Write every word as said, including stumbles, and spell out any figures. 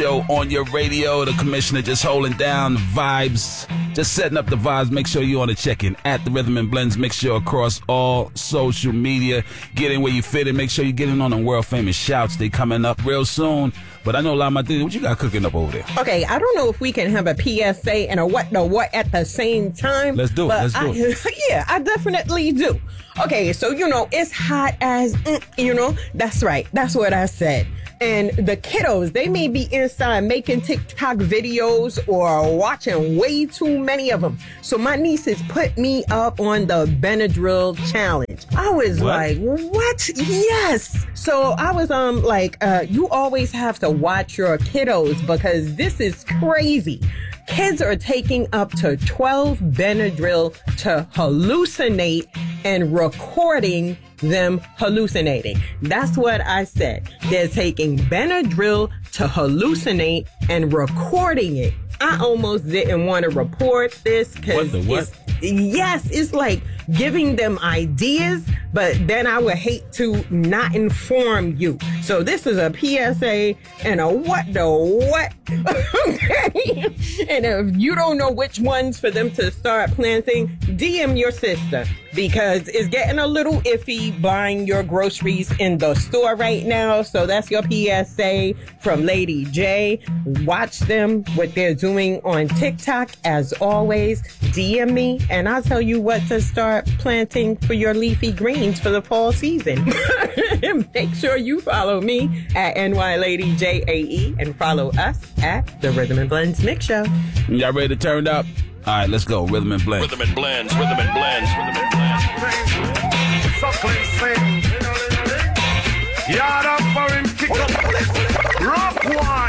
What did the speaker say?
show on your radio. The commissioner just holding down the vibes, just setting up the vibes. Make sure you on the check-in at the Rhythm and Blends Mix Show across all social media. Get in where you fit in. Make sure you get in on the world famous shouts. They coming up real soon. But I know, Lama, what you got cooking up over there? Okay, I don't know if we can have a P S A and a what the what at the same time. Let's do it. Let's do I, it. Yeah, I definitely do. Okay, so, you know, it's hot as, mm, you know, that's right. That's what I said. And the kiddos, they may be inside making TikTok videos or watching way too many of them. So my nieces put me up on the Benadryl challenge. I was What? like, what? Yes. So I was um like, uh, you always have to watch your kiddos because this is crazy. Kids are taking up to twelve Benadryl to hallucinate and recording them hallucinating. That's what I said. They're taking Benadryl to hallucinate and recording it. I almost didn't want to report this because What the what? it's yes, it's like giving them ideas, but then I would hate to not inform you. So this is a P S A and a what the what? Okay. And if you don't know which ones for them to start planting, D M your sister because it's getting a little iffy buying your groceries in the store right now. So that's your P S A from Lady J. Watch them, what they're doing on TikTok. As always, D M me and I'll tell you what to start planting for your leafy greens for the fall season. Make sure you follow me at N Y Lady J A E and follow us at the Rhythm and Blends Mix Show. Y'all ready to turn up? All right, let's go. Rhythm and Blends. Rhythm and Blends, Rhythm and Blends, Rhythm and Blends. Suckling sing. Yard up for him, kick up. Rock one.